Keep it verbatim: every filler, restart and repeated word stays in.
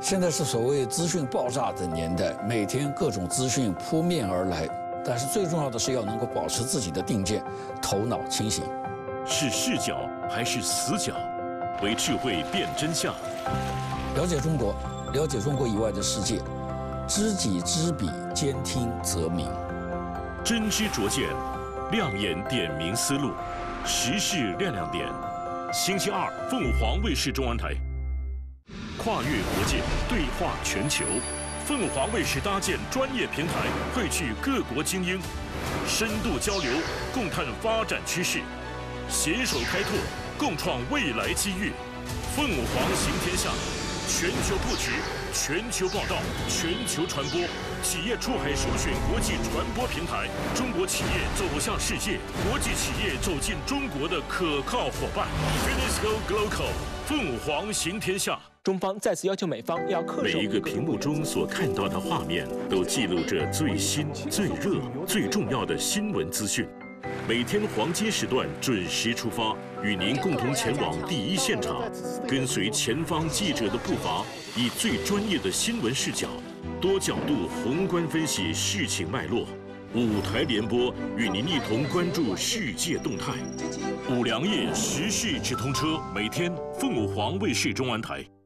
现在是所谓资讯爆炸的年代，每天各种资讯扑面而来，但是最重要的是要能够保持自己的定见，头脑清醒。 是视角还是死角？为智慧辨真相。 了解中国，了解中国以外的世界，知己知彼，兼听则明。 真知灼见，亮眼点明思路，时事亮亮点。星期二，凤凰卫视中文台。跨越国界，对话全球。凤凰卫视搭建专业平台，汇聚各国精英，深度交流，共探发展趋势，携手开拓，共创未来机遇。凤凰行天下，全球布局，全球报道，全球传播，企业出海首选国际传播平台，中国企业走向世界，国际企业走进中国的可靠伙伴。Finisco Global， 凤凰行天下。 中方再次要求美方要恪守。 每一个屏幕中所看到的画面，都记录着最新、最热、最重要的新闻资讯。每天黄金时段准时出发，与您共同前往第一现场，跟随前方记者的步伐，以最专业的新闻视角，多角度宏观分析事情脉络。五台联播与您一同关注世界动态。五粮液时事直通车，每天凤凰卫视中文台。